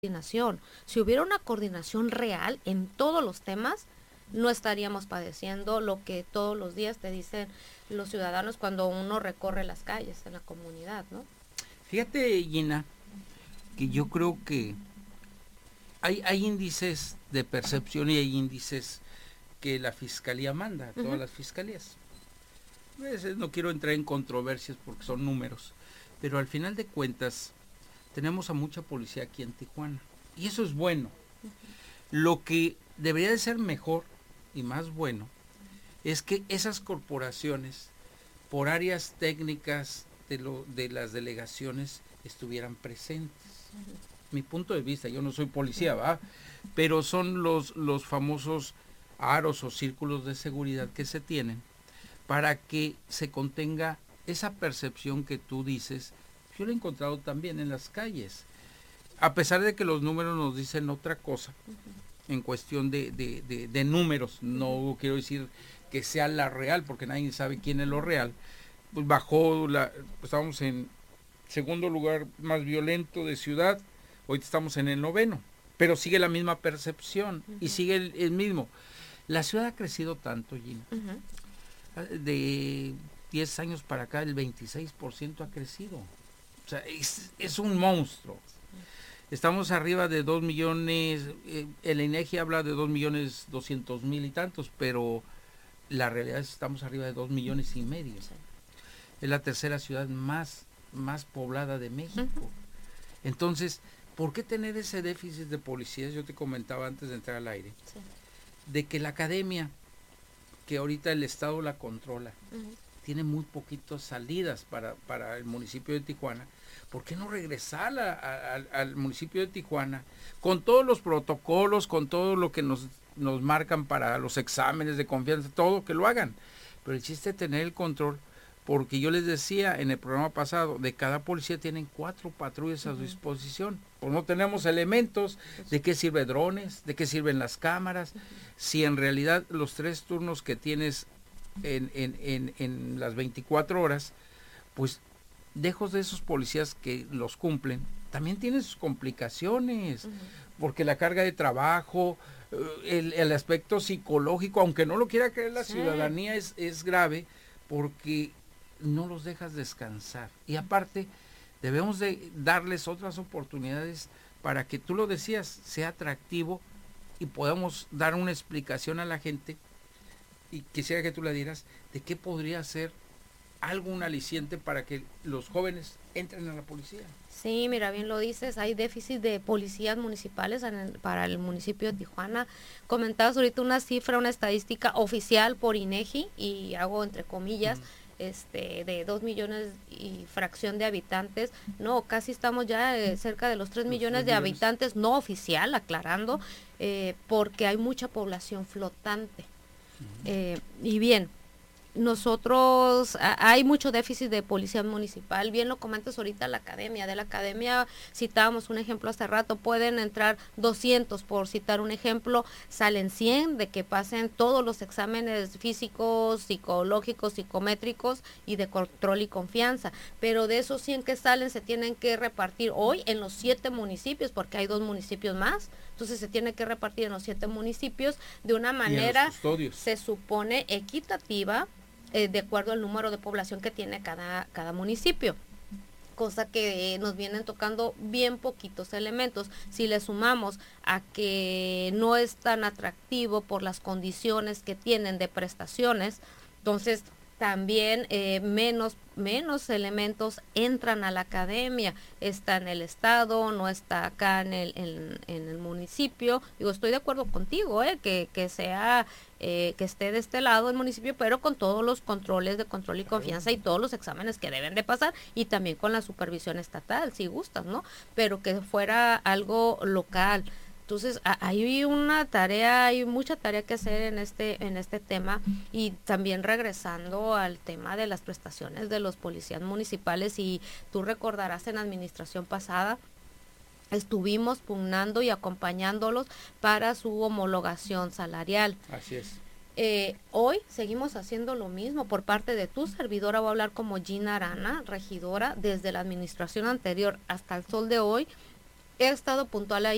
coordinación. Si hubiera una coordinación real en todos los temas, no estaríamos padeciendo lo que todos los días te dicen los ciudadanos cuando uno recorre las calles en la comunidad, ¿no? Fíjate, Gina, que yo creo que hay índices de percepción y hay índices que la fiscalía manda a todas las fiscalías. A veces no quiero entrar en controversias porque son números, pero al final de cuentas tenemos a mucha policía aquí en Tijuana y eso es bueno. Lo que debería de ser mejor y más bueno es que esas corporaciones por áreas técnicas de las delegaciones estuvieran presentes. Mi punto de vista, yo no soy policía, ¿va? Pero son los famosos aros o círculos de seguridad que se tienen para que se contenga esa percepción que tú dices. Yo lo he encontrado también en las calles, a pesar de que los números nos dicen otra cosa, en cuestión de números, no quiero decir que sea la real, porque nadie sabe quién es lo real, pues bajó, estamos en segundo lugar más violento de ciudad, hoy estamos en el 9º, pero sigue la misma percepción y sigue el mismo. La ciudad ha crecido tanto, Gina, de 10 años para acá el 26% ha crecido. O sea, es un monstruo. Estamos arriba de 2 millones, el INEGI habla de 2.200.000 y tantos, pero la realidad es que estamos arriba de 2,5 millones. Es la tercera ciudad más poblada de México. Entonces, ¿por qué tener ese déficit de policías? Yo te comentaba antes de entrar al aire, de que la academia, que ahorita el Estado la controla, tiene muy poquitas salidas para el municipio de Tijuana. ¿Por qué no regresar al municipio de Tijuana con todos los protocolos, con todo lo que nos marcan para los exámenes de confianza, todo, que lo hagan? Pero el chiste es tener el control, porque yo les decía en el programa pasado, de cada policía tienen 4 patrullas a su disposición. Pues no tenemos elementos de qué sirven drones, de qué sirven las cámaras, si en realidad los 3 turnos que tienes en las 24 horas, pues lejos de esos policías que los cumplen, también tienen sus complicaciones, porque la carga de trabajo, el aspecto psicológico, aunque no lo quiera creer la ciudadanía, es grave, porque no los dejas descansar. Y aparte, debemos de darles otras oportunidades para que, tú lo decías, sea atractivo y podamos dar una explicación a la gente. Y quisiera que tú le dieras de qué podría ser algún aliciente para que los jóvenes entren a la policía. Sí, mira, bien lo dices, hay déficit de policías municipales para el municipio de Tijuana. Comentabas ahorita una cifra, una estadística oficial por INEGI, y hago entre comillas, de 2 millones y fracción de habitantes. No, casi estamos ya cerca de los 3 millones de habitantes, no oficial, aclarando, porque hay mucha población flotante. Y bien, nosotros, hay mucho déficit de policía municipal, bien lo comentas ahorita, de la academia citábamos un ejemplo hace rato, pueden entrar 200, por citar un ejemplo, salen 100 de que pasen todos los exámenes físicos, psicológicos, psicométricos y de control y confianza, pero de esos 100 que salen se tienen que repartir hoy en los 7 municipios, porque hay 2 municipios más, entonces se tiene que repartir en los 7 municipios de una manera, se supone, equitativa, de acuerdo al número de población que tiene cada municipio, cosa que nos vienen tocando bien poquitos elementos. Si le sumamos a que no es tan atractivo por las condiciones que tienen de prestaciones, entonces también menos elementos entran a la academia. Está en el estado, no está acá en el municipio. Digo, estoy de acuerdo contigo, que sea, que esté de este lado el municipio, pero con todos los controles de control y confianza y todos los exámenes que deben de pasar, y también con la supervisión estatal, si gustas, ¿no? Pero que fuera algo local. Entonces, hay mucha tarea que hacer en este tema, y también regresando al tema de las prestaciones de los policías municipales, y tú recordarás en la administración pasada, estuvimos pugnando y acompañándolos para su homologación salarial. Así es. Hoy seguimos haciendo lo mismo por parte de tu servidora. Voy a hablar como Gina Arana, regidora, desde la administración anterior hasta el sol de hoy. He estado puntual ahí